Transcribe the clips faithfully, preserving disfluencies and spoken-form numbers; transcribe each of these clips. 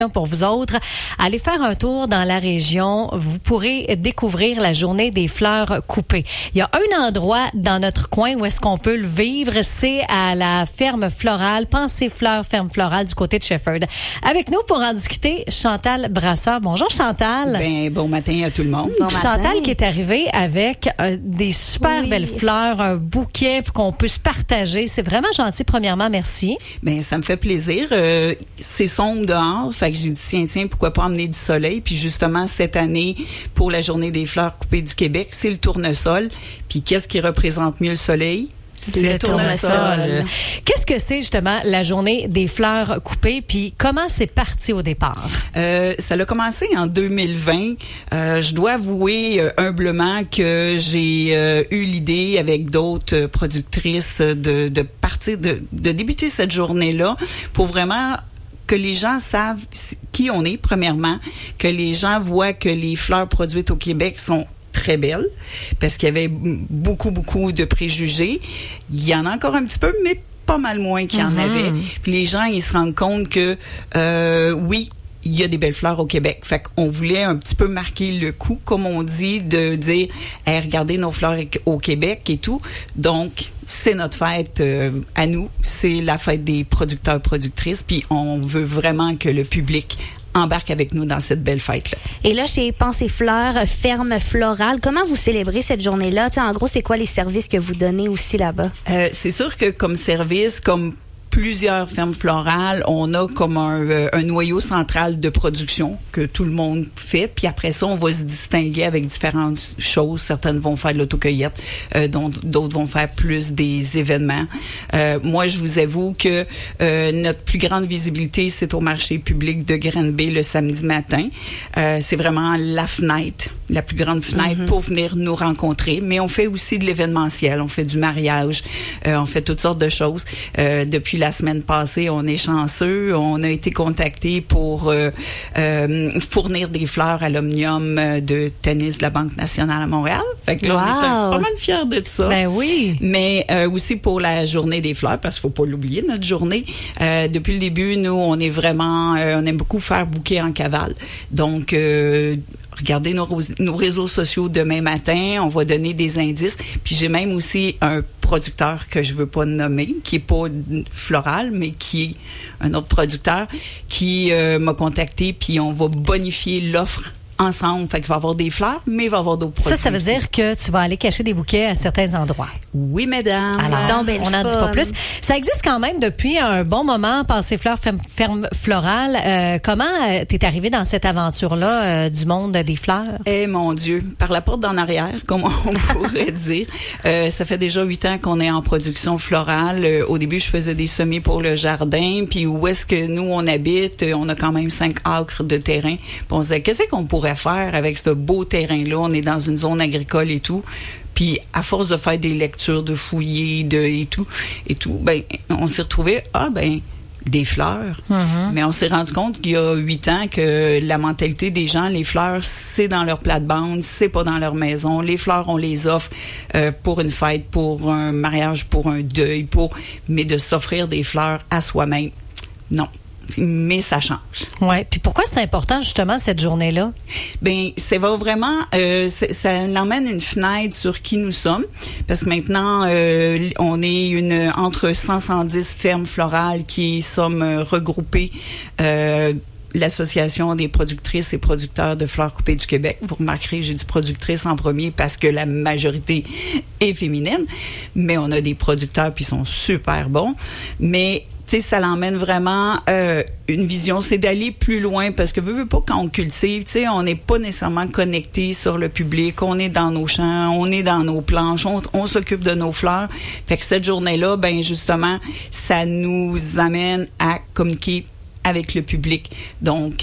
Pour vous autres, allez faire un tour dans la région. Vous pourrez découvrir la journée des fleurs coupées. Il y a un endroit dans notre coin où est-ce qu'on peut le vivre, c'est à la ferme florale, Pensée Fleurs, ferme florale du côté de Shefford. Avec nous pour en discuter, Chantal Brasseur. Bonjour Chantal. Ben, bon matin à tout le monde. Bon Chantal matin. Qui est arrivée avec euh, des super oui. belles fleurs, un bouquet qu'on peut se partager. C'est vraiment gentil. Premièrement, merci. Ben, ça me fait plaisir. Euh, c'est sombre dehors, fait que j'ai dit tiens tiens pourquoi pas emmener du soleil, puis justement cette année pour la journée des fleurs coupées du Québec, c'est le tournesol. Puis qu'est-ce qui représente mieux le soleil? C'est le tournesol. Qu'est-ce que c'est justement la journée des fleurs coupées, puis comment c'est parti au départ? Euh, ça a commencé en deux mille vingt. Euh, je dois avouer euh, humblement que j'ai euh, eu l'idée avec d'autres euh, productrices de, de partir, de, de débuter cette journée-là pour vraiment que les gens savent qui on est, premièrement, que les gens voient que les fleurs produites au Québec sont très belles, parce qu'il y avait beaucoup, beaucoup de préjugés. Il y en a encore un petit peu, mais pas mal moins qu'il y en mm-hmm. avait. Puis les gens, ils se rendent compte que, euh, oui, il y a des belles fleurs au Québec. Fait qu'on voulait un petit peu marquer le coup, comme on dit, de dire hey, regardez nos fleurs au Québec et tout. Donc, c'est notre fête euh, à nous. C'est la fête des producteurs-productrices. Puis on veut vraiment que le public embarque avec nous dans cette belle fête-là. Et là, chez Pensée Fleurs, ferme florale, comment vous célébrez cette journée-là? T'sais, en gros, c'est quoi les services que vous donnez aussi là-bas? Euh, c'est sûr que comme service, comme plusieurs fermes florales, on a comme un, euh, un noyau central de production que tout le monde fait. Puis après ça, on va se distinguer avec différentes choses. Certaines vont faire de l'autocueillette, euh, dont d'autres vont faire plus des événements. Euh, moi, je vous avoue que euh, notre plus grande visibilité, c'est au marché public de Granby le samedi matin. Euh, c'est vraiment la fenêtre, la plus grande fenêtre mm-hmm. pour venir nous rencontrer. Mais on fait aussi de l'événementiel, on fait du mariage, euh, on fait toutes sortes de choses. Euh, depuis la semaine passée, on est chanceux. On a été contacté pour euh, euh, fournir des fleurs à l'Omnium de tennis de la Banque nationale à Montréal. Fait que là, wow. on est un, pas mal fiers de ça. Ben oui. Mais euh, aussi pour la journée des fleurs, parce qu'il faut pas l'oublier, notre journée. Euh, depuis le début, nous, on est vraiment, euh, on aime beaucoup faire bouquet en cavale. Donc, euh, regardez nos, nos réseaux sociaux demain matin, on va donner des indices. Puis j'ai même aussi un producteur que je veux pas nommer, qui est pas floral, mais qui est un autre producteur, qui euh, m'a contacté, puis on va bonifier l'offre ensemble. Fait qu'il va y avoir des fleurs, mais il va y avoir d'autres produits. Ça, ça veut dire que tu vas aller cacher des bouquets à certains endroits. Oui, mesdames. Alors, donc, on n'en dit pas plus. Ça existe quand même depuis un bon moment, Pensée Fleurs, ferme, ferme florale. Euh, comment euh, t'es arrivée dans cette aventure-là euh, du monde des fleurs? Eh mon Dieu, par la porte d'en arrière, comme on pourrait dire. Euh, ça fait déjà huit ans qu'on est en production florale. Euh, au début, je faisais des semis pour le jardin, puis où est-ce que nous, on habite, on a quand même cinq acres de terrain. Puis on se disait, qu'est-ce qu'on pourrait faire avec ce beau terrain-là? On est dans une zone agricole et tout. Puis, à force de faire des lectures, de fouiller, de et tout, et tout, ben, on s'est retrouvé, ah, ben, des fleurs. Mm-hmm. Mais on s'est rendu compte qu'il y a huit ans que la mentalité des gens, les fleurs, c'est dans leur plate-bande, c'est pas dans leur maison. Les fleurs, on les offre euh, pour une fête, pour un mariage, pour un deuil, pour, mais de s'offrir des fleurs à soi-même, non. Mais ça change. Ouais. Puis pourquoi c'est important justement cette journée-là? Ben, ça va vraiment, euh, ça l'emmène une fenêtre sur qui nous sommes, parce que maintenant euh, on est une entre cent cent dix fermes florales qui sommes euh, regroupées. Euh, l'Association des productrices et producteurs de fleurs coupées du Québec. Vous remarquerez, j'ai dit productrices en premier parce que la majorité est féminine, mais on a des producteurs puis ils sont super bons. Mais tu sais, ça l'emmène vraiment euh, une vision, c'est d'aller plus loin parce que veux, veux pas quand on cultive, tu sais, on n'est pas nécessairement connecté sur le public, on est dans nos champs, on est dans nos planches, on, on s'occupe de nos fleurs. Fait que cette journée-là, ben justement, ça nous amène à communiquer avec le public. Donc, euh,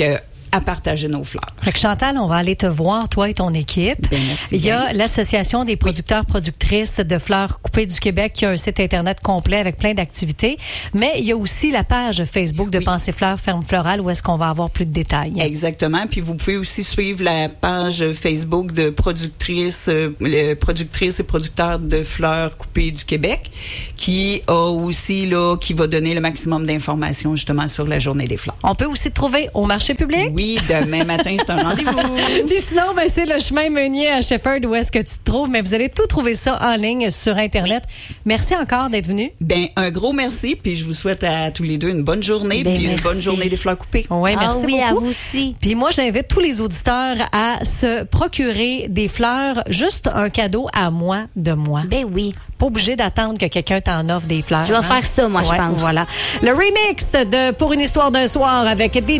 à partager nos fleurs. Fait que Chantal, on va aller te voir, toi et ton équipe. Bien, merci il y a bien. l'Association des producteurs productrices de fleurs coupées du Québec qui a un site Internet complet avec plein d'activités. Mais il y a aussi la page Facebook de Oui. Pensée Fleurs, Ferme Florale, où est-ce qu'on va avoir plus de détails. Exactement. Puis vous pouvez aussi suivre la page Facebook de productrices, euh, les productrices et producteurs de fleurs coupées du Québec, qui a aussi là, qui va donner le maximum d'informations justement sur la Journée des fleurs. On peut aussi te trouver au marché public. Oui, demain matin, c'est un rendez-vous. Puis sinon, ben, c'est le chemin Meunier à Shefford où est-ce que tu te trouves. Mais vous allez tout trouver ça en ligne sur Internet. Merci encore d'être venu. Ben, un gros merci, puis je vous souhaite à tous les deux une bonne journée, Ben, puis une merci. bonne journée des fleurs coupées. Oui, Ah merci oui, beaucoup. à vous aussi. Puis moi, j'invite tous les auditeurs à se procurer des fleurs, juste un cadeau à moi de moi. Ben oui. Pas obligé d'attendre que quelqu'un t'en offre des fleurs. Je vais faire ça, moi, je Ouais, pense. Voilà. Le remix de Pour une histoire d'un soir avec D J